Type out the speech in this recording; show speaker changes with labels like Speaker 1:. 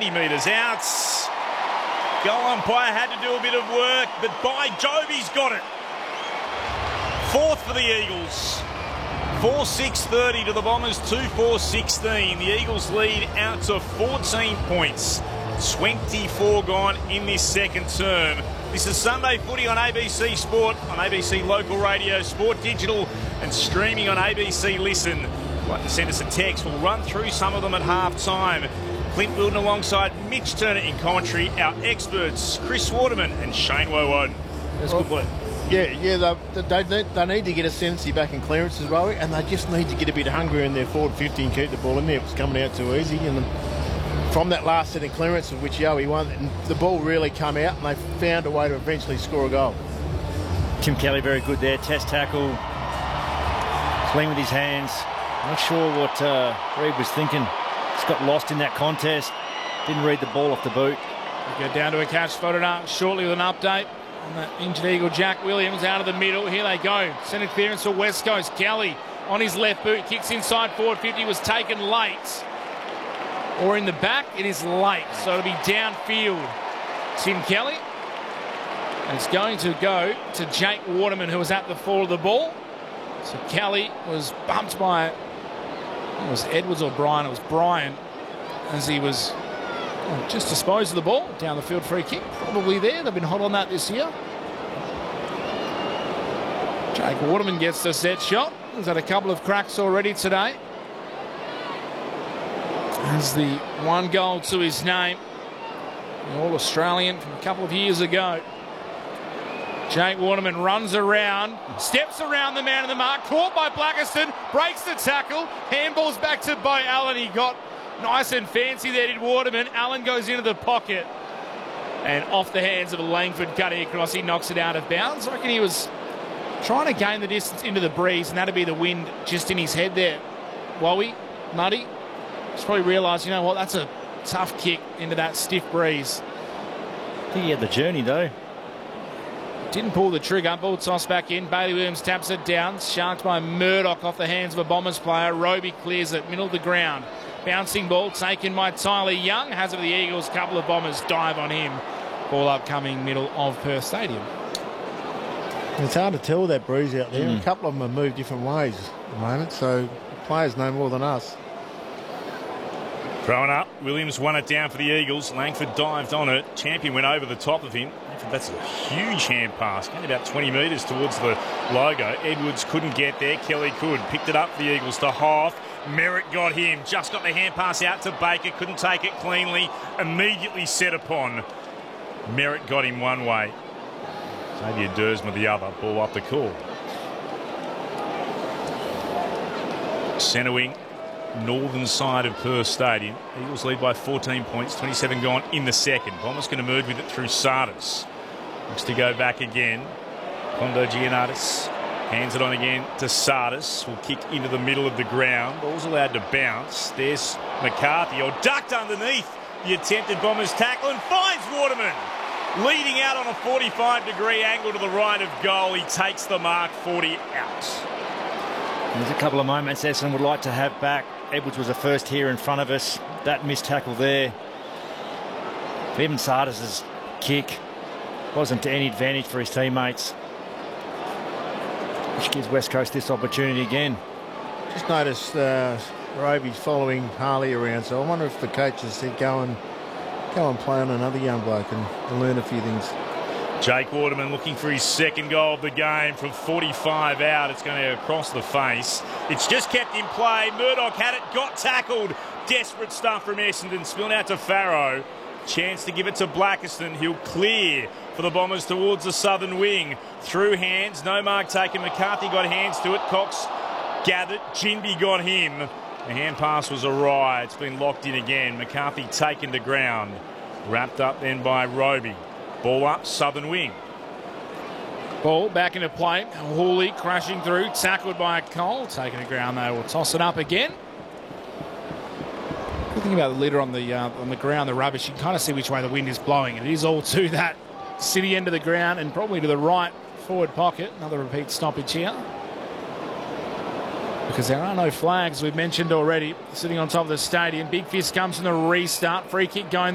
Speaker 1: metres out. Goal umpire had to do a bit of work, but by Jove, he's got it. Fourth for the Eagles. 4-6-30 to the Bombers, 2-4-16. The Eagles lead out to 14 points. 24 gone in this second term. This is Sunday Footy on ABC Sport, on ABC Local Radio, Sport Digital, and streaming on ABC Listen. If you'd like to send us a text, we'll run through some of them at half-time. Clint Wilden alongside Mitch Turner in commentary, our experts, Chris Waterman and Shane Woewod. That's good play.
Speaker 2: Yeah, they need to get a Sensi back in clearance as well, and they just need to get a bit hungrier in their forward 50 and keep the ball in there. It was coming out too easy, and from that last set of clearance of which Yowie won, and the ball really come out, and they found a way to eventually score a goal.
Speaker 3: Tim Kelly very good there, test tackle, clean with his hands. Not sure what Reid was thinking. Just got lost in that contest. Didn't read the ball off the boot.
Speaker 4: We go down to a catch spotted up shortly with an update on that injured Eagle. Jack Williams out of the middle. Here they go. Centre clearance for West Coast. Kelly on his left boot. Kicks inside forward 50. Was taken late. Or in the back. It is late. So it'll be downfield. Tim Kelly. And it's going to go to Jake Waterman, who was at the fall of the ball. So Kelly was bumped by, it was Edwards or Brian. It was Brian as he was just disposed of the ball down the field. Free kick probably there. They've been hot on that this year. Jake Waterman gets the set shot. He's had a couple of cracks already today. Has the one goal to his name. The All-Australian from a couple of years ago. Jake Waterman runs around, steps around the man in the mark, caught by Blackiston, breaks the tackle, handballs back to Bo Allen. He got nice and fancy there, did Waterman. Allen goes into the pocket and off the hands of Langford cutting across. He knocks it out of bounds. I reckon he was trying to gain the distance into the breeze, and that'd be the wind just in his head there. Wowie, Nutty, just probably realised, you know what, that's a tough kick into that stiff breeze.
Speaker 3: I think he had the journey though.
Speaker 4: Didn't pull the trigger. Ball tossed back in. Bailey Williams taps it down. Sharked by Murdoch off the hands of a Bombers player. Roby clears it. Middle of the ground. Bouncing ball taken by Tyler Young. Has it for the Eagles. Couple of Bombers dive on him. Ball upcoming middle of Perth Stadium.
Speaker 2: It's hard to tell with that breeze out there. A couple of them have moved different ways at the moment, so the players know more than us.
Speaker 1: Throwing up. Williams won it down for the Eagles. Langford dived on it. Champion went over the top of him. That's a huge hand pass. Going about 20 metres towards the logo. Edwards couldn't get there. Kelly could. Picked it up for the Eagles to Hoff. Merritt got him. Just got the hand pass out to Baker. Couldn't take it cleanly. Immediately set upon. Merritt got him one way. Xavier Dersma the other. Ball up the court. Centre wing. Northern side of Perth Stadium. Eagles lead by 14 points. 27 gone in the second. Bombers going to merge with it through Sardis. Looks to go back again. Kondo Giannatis hands it on again to Sardis. Will kick into the middle of the ground. Ball's allowed to bounce. There's McCarthy. Ducked underneath the attempted Bombers tackle and finds Waterman. Leading out on a 45-degree angle to the right of goal. He takes the mark. 40 out.
Speaker 3: There's a couple of moments Essendon would like to have back. Edwards was the first here in front of us. That missed tackle there. Even Sardis' kick wasn't to any advantage for his teammates, which gives West Coast this opportunity again.
Speaker 2: Just noticed Roby's following Harley around, so I wonder if the coaches said go and play on another young bloke and learn a few things.
Speaker 1: Jake Waterman looking for his second goal of the game from 45 out. It's going to go across the face. It's just kept in play. Murdoch had it, got tackled. Desperate stuff from Essendon. Spilled out to Farrow. Chance to give it to Blackiston. He'll clear for the Bombers towards the southern wing. Through hands. No mark taken. McCarthy got hands to it. Cox gathered. Ginby got him. The hand pass was awry. It's been locked in again. McCarthy taken to ground. Wrapped up then by Roby. Ball up, southern wing.
Speaker 4: Ball back into play. Hooley crashing through, tackled by Cole. Taking the ground though, will toss it up again. Good thing about the litter on the ground, the rubbish, you can kind of see which way the wind is blowing. It is all to that city end of the ground and probably to the right forward pocket. Another repeat stoppage here. Because there are no flags, we've mentioned already, sitting on top of the stadium. Big fist comes from the restart. Free kick going